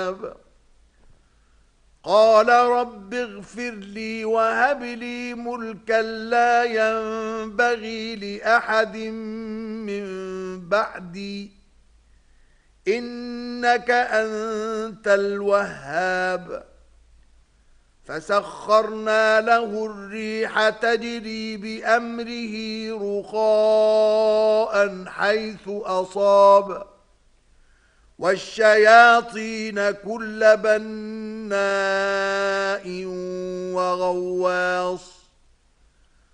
الوهاب قال رب اغفر لي وهب لي ملكا لا ينبغي لأحد من بعدي إنك أنت الوهاب فسخرنا له الريح تجري بأمره رخاء حيث أصاب والشياطين كل بناء وغواص